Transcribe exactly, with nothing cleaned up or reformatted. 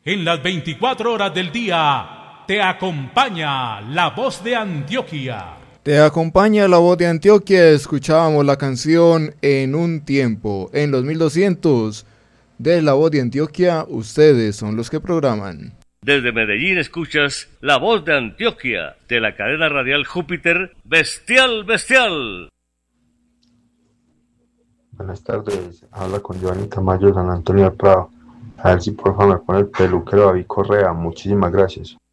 En las veinticuatro horas del día te acompaña La Voz de Antioquia. Te acompaña La Voz de Antioquia. Escuchábamos la canción En un tiempo. En los mil doscientos de La Voz de Antioquia, ustedes son los que programan. Desde Medellín escuchas La Voz de Antioquia, de la cadena radial Júpiter, Bestial Bestial. Buenas tardes, habla con Giovanni Tamayo, San Antonio del Prado. A ver si por favor me pone el peluquero David Correa, muchísimas gracias.